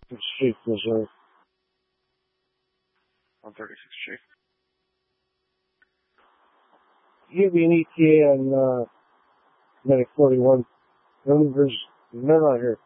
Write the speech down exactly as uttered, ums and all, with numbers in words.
Street, Missouri. one thirty-sixth Street. Give me an E T A on uh, Medic forty-one. Numbers, none out here.